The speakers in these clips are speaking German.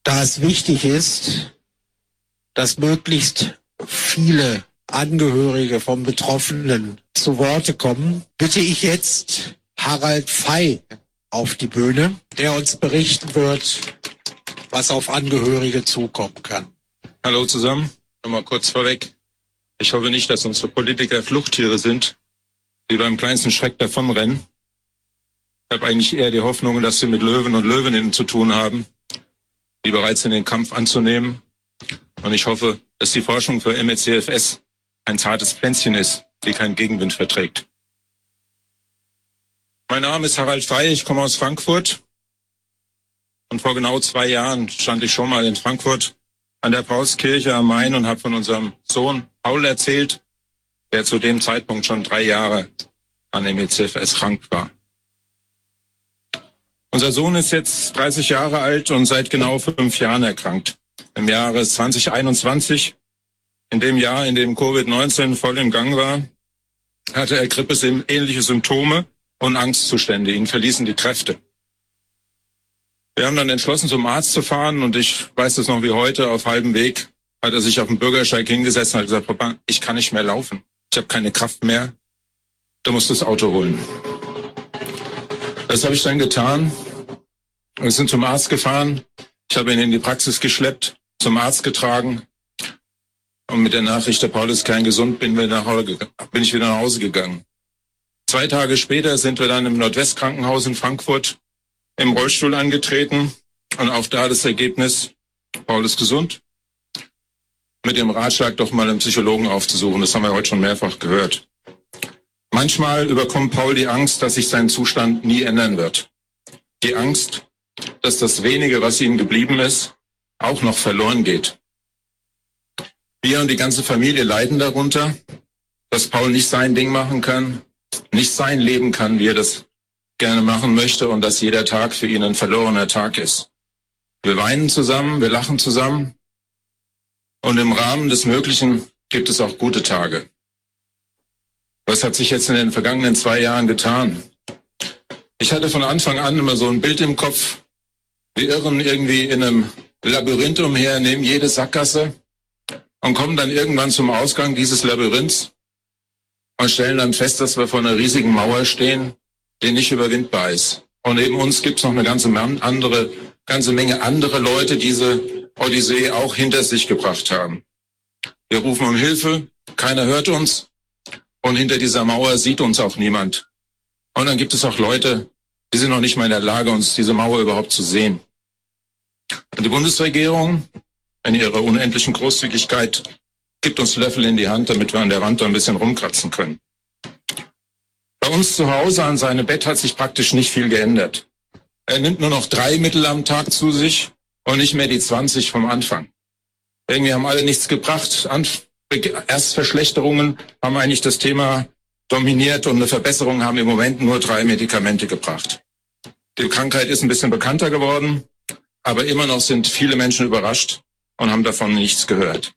Da es wichtig ist, dass möglichst viele Angehörige vom Betroffenen zu Worte kommen, bitte ich jetzt Harald Fey auf die Bühne, der uns berichten wird, was auf Angehörige zukommen kann. Hallo zusammen, nochmal kurz vorweg. Ich hoffe nicht, dass unsere Politiker Fluchttiere sind, die beim kleinsten Schreck davonrennen. Ich habe eigentlich eher die Hoffnung, dass sie mit Löwen und Löwinnen zu tun haben, die bereit sind, den Kampf anzunehmen. Und ich hoffe, dass die Forschung für ME/CFS ein zartes Pflänzchen ist, die keinen Gegenwind verträgt. Mein Name ist Harald Fey, ich komme aus Frankfurt. Und vor genau 2 Jahren stand ich schon mal in Frankfurt an der Paulskirche am Main und habe von unserem Sohn Paul erzählt, der zu dem Zeitpunkt schon 3 Jahre an ME/CFS krank war. Unser Sohn ist jetzt 30 Jahre alt und seit genau 5 Jahren erkrankt. Im Jahre 2021, in dem Jahr, in dem Covid-19 voll im Gang war, hatte er grippeähnliche Symptome und Angstzustände. Ihn verließen die Kräfte. Wir haben dann entschlossen, zum Arzt zu fahren und ich weiß das noch wie heute, auf halbem Weg hat er sich auf dem Bürgersteig hingesetzt und hat gesagt, Papa, ich kann nicht mehr laufen. Ich habe keine Kraft mehr. Du musst das Auto holen. Das habe ich dann getan. Wir sind zum Arzt gefahren. Ich habe ihn in die Praxis geschleppt, zum Arzt getragen. Und mit der Nachricht, der Paul ist kerngesund, bin ich wieder nach Hause gegangen. 2 Tage später sind wir dann im Nordwestkrankenhaus in Frankfurt im Rollstuhl angetreten. Und auch da das Ergebnis, Paul ist gesund. Mit dem Ratschlag, doch mal einen Psychologen aufzusuchen. Das haben wir heute schon mehrfach gehört. Manchmal überkommt Paul die Angst, dass sich sein Zustand nie ändern wird. Die Angst, dass das wenige, was ihm geblieben ist, auch noch verloren geht. Wir und die ganze Familie leiden darunter, dass Paul nicht sein Ding machen kann, nicht sein Leben kann, wie er das gerne machen möchte und dass jeder Tag für ihn ein verlorener Tag ist. Wir weinen zusammen, wir lachen zusammen und im Rahmen des Möglichen gibt es auch gute Tage. Was hat sich jetzt in den vergangenen 2 Jahren getan? Ich hatte von Anfang an immer so ein Bild im Kopf. Wir irren irgendwie in einem Labyrinth umher, nehmen jede Sackgasse und kommen dann irgendwann zum Ausgang dieses Labyrinths und stellen dann fest, dass wir vor einer riesigen Mauer stehen, die nicht überwindbar ist. Und neben uns gibt es noch eine ganze Menge andere Leute, die diese Odyssee auch hinter sich gebracht haben. Wir rufen um Hilfe, keiner hört uns. Und hinter dieser Mauer sieht uns auch niemand. Und dann gibt es auch Leute, die sind noch nicht mal in der Lage, uns diese Mauer überhaupt zu sehen. Und die Bundesregierung, in ihrer unendlichen Großzügigkeit, gibt uns Löffel in die Hand, damit wir an der Wand da ein bisschen rumkratzen können. Bei uns zu Hause an seinem Bett hat sich praktisch nicht viel geändert. Er nimmt nur noch 3 Mittel am Tag zu sich und nicht mehr die 20 vom Anfang. Irgendwie haben alle nichts gebracht. Erstverschlechterungen haben eigentlich das Thema dominiert und eine Verbesserung haben im Moment nur 3 Medikamente gebracht. Die Krankheit ist ein bisschen bekannter geworden, aber immer noch sind viele Menschen überrascht und haben davon nichts gehört.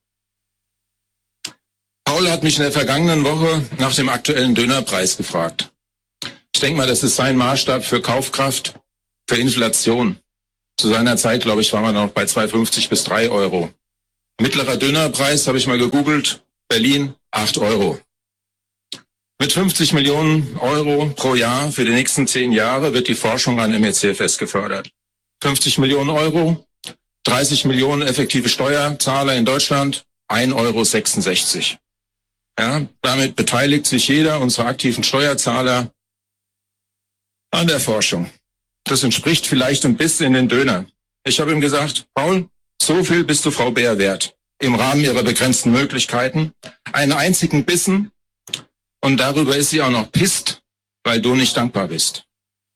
Paul hat mich in der vergangenen Woche nach dem aktuellen Dönerpreis gefragt. Ich denke mal, das ist sein Maßstab für Kaufkraft, für Inflation. Zu seiner Zeit, glaube ich, waren wir noch bei 2,50 bis 3 Euro. Mittlerer Dönerpreis, habe ich mal gegoogelt, Berlin 8 Euro. Mit 50 Millionen Euro pro Jahr für die nächsten 10 Jahre wird die Forschung an ME/CFS gefördert. 50 Millionen Euro, 30 Millionen effektive Steuerzahler in Deutschland, 1,66 Euro. Ja, damit beteiligt sich jeder unserer aktiven Steuerzahler an der Forschung. Das entspricht vielleicht ein bisschen in den Döner. Ich habe ihm gesagt, Paul, so viel bist du Frau Beer wert. Im Rahmen ihrer begrenzten Möglichkeiten. Einen einzigen Bissen. Und darüber ist sie auch noch pisst, weil du nicht dankbar bist.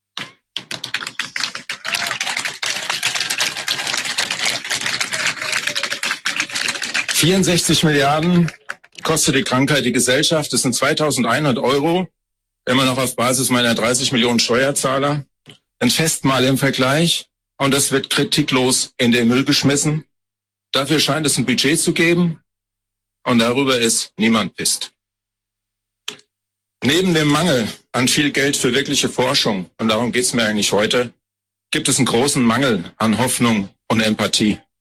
$64 Milliarden kostet die Krankheit die Gesellschaft. Das sind 2.100 Euro. Immer noch auf Basis meiner 30 Millionen Steuerzahler. Ein Festmahl im Vergleich. Und das wird kritiklos in den Müll geschmissen. Dafür scheint es ein Budget zu geben. Und darüber ist niemand pisst. Neben dem Mangel an viel Geld für wirkliche Forschung, und darum geht es mir eigentlich heute, gibt es einen großen Mangel an Hoffnung und Empathie.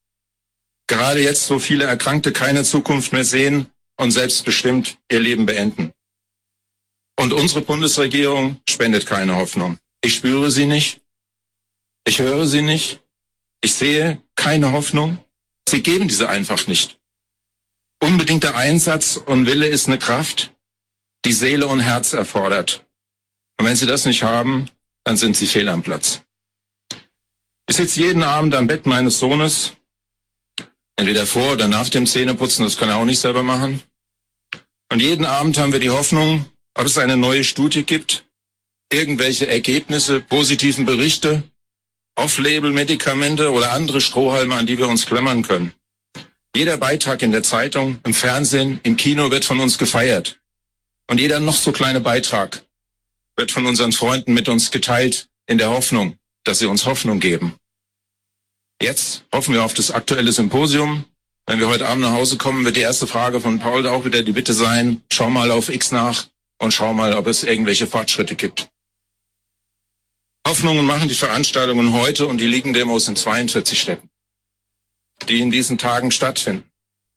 Gerade jetzt, wo viele Erkrankte keine Zukunft mehr sehen und selbstbestimmt ihr Leben beenden. Und unsere Bundesregierung spendet keine Hoffnung. Ich spüre sie nicht. Ich höre sie nicht. Ich sehe keine Hoffnung. Sie geben diese einfach nicht. Unbedingter Einsatz und Wille ist eine Kraft, die Seele und Herz erfordert. Und wenn sie das nicht haben, dann sind sie fehl am Platz. Ich sitze jeden Abend am Bett meines Sohnes, entweder vor oder nach dem Zähneputzen, das kann er auch nicht selber machen. Und jeden Abend haben wir die Hoffnung, ob es eine neue Studie gibt, irgendwelche Ergebnisse, positiven Berichte, Off-Label-Medikamente oder andere Strohhalme, an die wir uns klammern können. Jeder Beitrag in der Zeitung, im Fernsehen, im Kino wird von uns gefeiert. Und jeder noch so kleine Beitrag wird von unseren Freunden mit uns geteilt, in der Hoffnung, dass sie uns Hoffnung geben. Jetzt hoffen wir auf das aktuelle Symposium. Wenn wir heute Abend nach Hause kommen, wird die erste Frage von Paul auch wieder die Bitte sein, schau mal auf X nach und schau mal, ob es irgendwelche Fortschritte gibt. Hoffnungen machen die Veranstaltungen heute und die Ligendemos in 42 Städten, die in diesen Tagen stattfinden.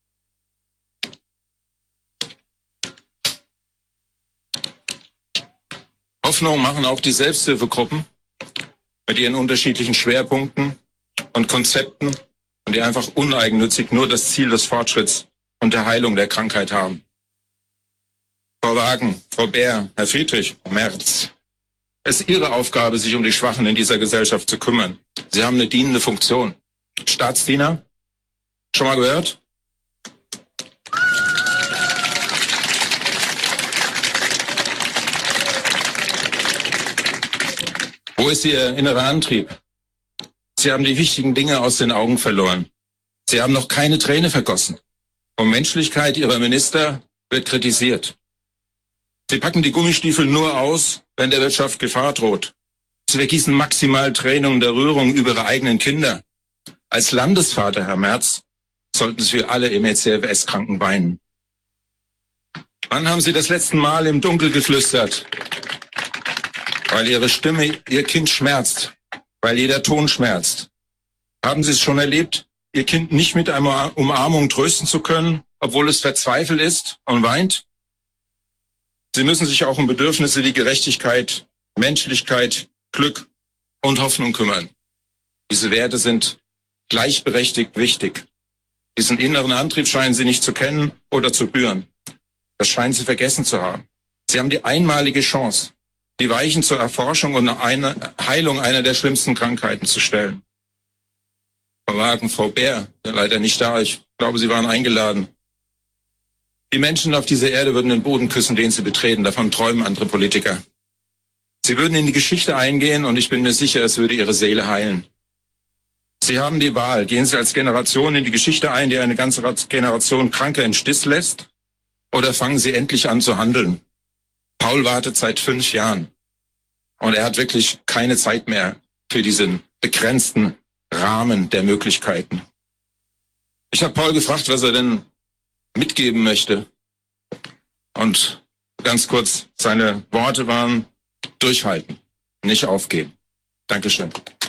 Hoffnung machen auch die Selbsthilfegruppen mit ihren unterschiedlichen Schwerpunkten und Konzepten und die einfach uneigennützig nur das Ziel des Fortschritts und der Heilung der Krankheit haben. Frau Wagen, Frau Bär, Herr Friedrich, Merz, es ist Ihre Aufgabe, sich um die Schwachen in dieser Gesellschaft zu kümmern. Sie haben eine dienende Funktion. Staatsdiener, schon mal gehört? Wo ist Ihr innerer Antrieb? Sie haben die wichtigen Dinge aus den Augen verloren. Sie haben noch keine Träne vergossen. Und Menschlichkeit Ihrer Minister wird kritisiert. Sie packen die Gummistiefel nur aus, wenn der Wirtschaft Gefahr droht. Sie vergießen maximal Tränen der Rührung über Ihre eigenen Kinder. Als Landesvater, Herr Merz, sollten Sie für alle im ECFS-Kranken weinen. Wann haben Sie das letzte Mal im Dunkel geflüstert? Weil Ihre Stimme Ihr Kind schmerzt, weil jeder Ton schmerzt. Haben Sie es schon erlebt, Ihr Kind nicht mit einer Umarmung trösten zu können, obwohl es verzweifelt ist und weint? Sie müssen sich auch um Bedürfnisse wie Gerechtigkeit, Menschlichkeit, Glück und Hoffnung kümmern. Diese Werte sind gleichberechtigt wichtig. Diesen inneren Antrieb scheinen Sie nicht zu kennen oder zu spüren. Das scheinen Sie vergessen zu haben. Sie haben die einmalige Chance, die Weichen zur Erforschung und eine Heilung einer der schlimmsten Krankheiten zu stellen. Frau Wagen, Frau Bär, leider nicht da, ich glaube, Sie waren eingeladen. Die Menschen auf dieser Erde würden den Boden küssen, den sie betreten, davon träumen andere Politiker. Sie würden in die Geschichte eingehen und ich bin mir sicher, es würde ihre Seele heilen. Sie haben die Wahl, gehen Sie als Generation in die Geschichte ein, die eine ganze Generation Kranke im Stich lässt, oder fangen Sie endlich an zu handeln. Paul wartet seit 5 Jahren und er hat wirklich keine Zeit mehr für diesen begrenzten Rahmen der Möglichkeiten. Ich habe Paul gefragt, was er denn mitgeben möchte. Und ganz kurz, seine Worte waren: durchhalten, nicht aufgeben. Dankeschön.